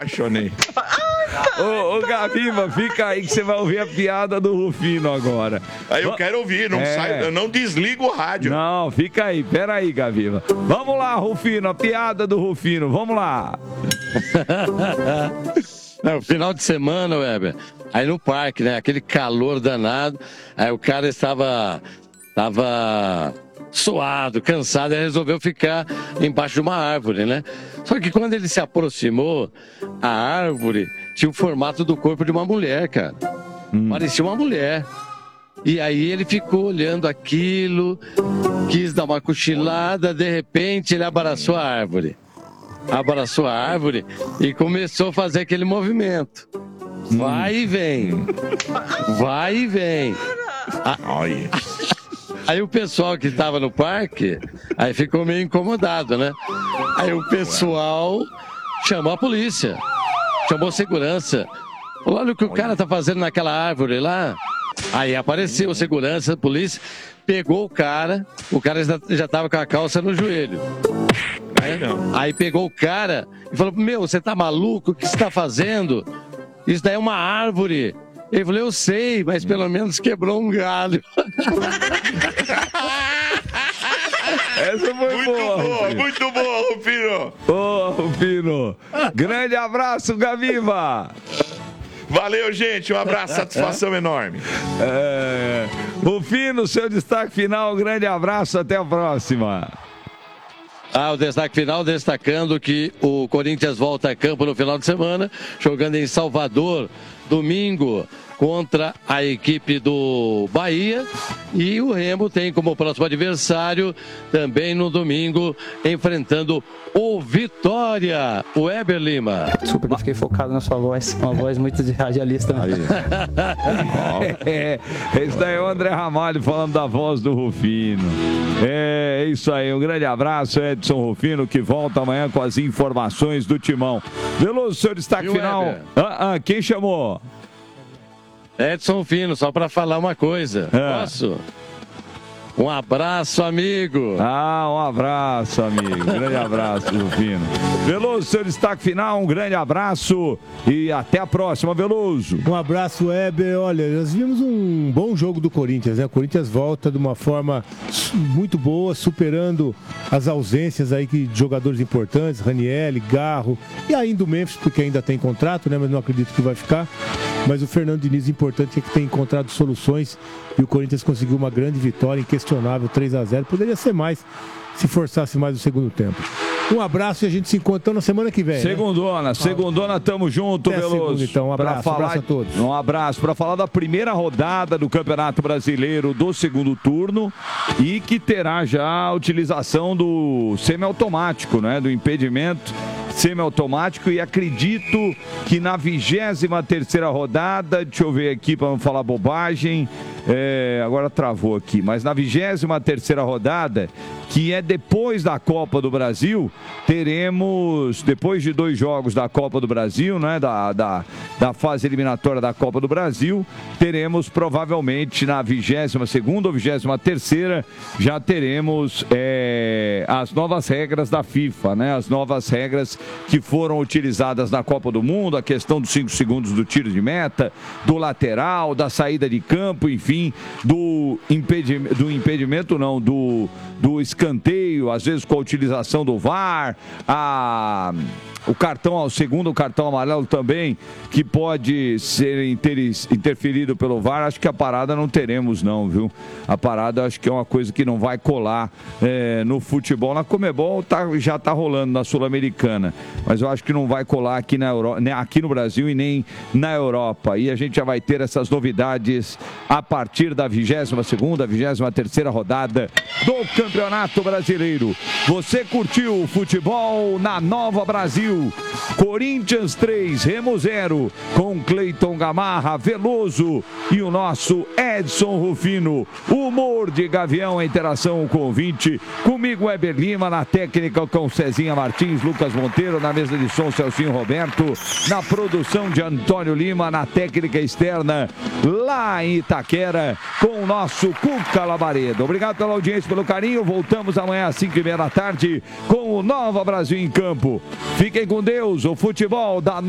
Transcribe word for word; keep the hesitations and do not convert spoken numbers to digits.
apaixonei. Ô, ô Gaviva, fica aí que você vai ouvir a piada do Rufino agora. Aí eu quero ouvir, não é. sai, eu não desligo o rádio. Não, fica aí, pera aí, Gaviva. Vamos lá, Rufino, a piada do Rufino, vamos lá. No final de semana, Weber, aí no parque, né, aquele calor danado, aí o cara estava, estava suado, cansado, aí resolveu ficar embaixo de uma árvore, né? Só que quando ele se aproximou, a árvore tinha o formato do corpo de uma mulher, cara. Hum. Parecia uma mulher. E aí ele ficou olhando aquilo, quis dar uma cochilada, de repente ele abraçou a árvore. Abraçou a árvore e começou a fazer aquele movimento. Vai e vem. Vai e vem. Olha. Aí o pessoal que estava no parque, aí ficou meio incomodado, né? Aí o pessoal chamou a polícia, chamou a segurança. Falou, olha o que o cara tá fazendo naquela árvore lá. Aí apareceu a segurança, a polícia, pegou o cara, o cara já estava com a calça no joelho. Né? Aí pegou o cara e falou, meu, você tá maluco? O que você tá fazendo? Isso daí é uma árvore. Ele falou, eu sei, mas pelo menos quebrou um galho. Essa foi muito boa, boa, muito boa, Rufino. Ô, oh, Rufino. Grande abraço, Gaviva. Valeu, gente. Um abraço, satisfação enorme. É... Rufino, seu destaque final, um grande abraço, até a próxima. Ah, o destaque final destacando que o Corinthians volta a campo no final de semana, jogando em Salvador, domingo, contra a equipe do Bahia. E o Remo tem como próximo adversário, também no domingo, enfrentando o Vitória, o Weber Lima. Desculpa que eu fiquei focado na sua voz, uma voz muito de radialista. é, esse daí é o André Ramalho falando da voz do Rufino. É, é isso aí, um grande abraço, Edson Rufino, que volta amanhã com as informações do Timão. Veloso, seu destaque e final. Ah, ah, quem chamou? Edson Rufino, só para falar uma coisa. É. Posso? Um abraço, amigo. Ah, um abraço, amigo. Grande abraço, Rufino. Veloso, seu destaque final, um grande abraço e até a próxima, Veloso. Um abraço, Weber. Olha, nós vimos um bom jogo do Corinthians, né? O Corinthians volta de uma forma muito boa, superando as ausências aí de jogadores importantes, Ranieri, Garro e ainda o Memphis, porque ainda tem contrato, né? Mas não acredito que vai ficar. Mas o Fernando Diniz, importante é que tem encontrado soluções e o Corinthians conseguiu uma grande vitória, inquestionável, três a zero. Poderia ser mais se forçasse mais o segundo tempo. Um abraço e a gente se encontra então na semana que vem. Segundona, né? segundona, tamo junto, Até Veloso. Segunda, então, um abraço, falar, um abraço a todos. Um abraço para falar da primeira rodada do Campeonato Brasileiro do segundo turno e que terá já a utilização do semiautomático, né? Do impedimento semiautomático, e acredito que na vigésima terceira rodada, deixa eu ver aqui para não falar bobagem, é, agora travou aqui, mas na vigésima terceira rodada, que é depois da Copa do Brasil, teremos, depois de dois jogos da Copa do Brasil, né, da, da, da fase eliminatória da Copa do Brasil, teremos provavelmente na vigésima segunda ou vigésima terceira, já teremos é, as novas regras da FIFA, né, as novas regras que foram utilizadas na Copa do Mundo, a questão dos cinco segundos do tiro de meta, do lateral, da saída de campo, enfim, do impedimento, do impedimento não, do, do escanteio, às vezes com a utilização do V A R, a... o cartão, o segundo cartão amarelo também, que pode ser inter, interferido pelo V A R. Acho que a parada não teremos não, viu? A parada acho que é uma coisa que não vai colar é, no futebol. Na Conmebol tá, já tá rolando na Sul-Americana, mas eu acho que não vai colar aqui, na Euro... aqui no Brasil e nem na Europa. E a gente já vai ter essas novidades a partir da vigésima segunda, vigésima terceira rodada do Campeonato Brasileiro. Você curtiu o futebol na Nova Brasil? Corinthians três, Remo zero, com Cleiton Gamarra, Veloso e o nosso Edson Rufino. Humor de Gavião, a interação com o ouvinte. Comigo, Weber Lima, na técnica com Cezinha Martins, Lucas Monteiro, na mesa de som, Celcinho Roberto, na produção de Antônio Lima, na técnica externa, lá em Itaquera, com o nosso Cuca Labaredo. Obrigado pela audiência, pelo carinho. Voltamos amanhã às cinco e meia da tarde com o Nova Brasil em Campo. Fiquem com Deus, o futebol da